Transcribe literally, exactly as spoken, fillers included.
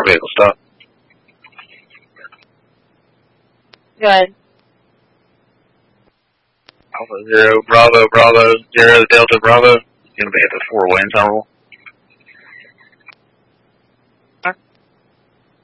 four vehicle stop. Go ahead. Alpha Zero, Bravo, Bravo, Zero, Delta, Bravo. Gonna be at the four-way in Somerville.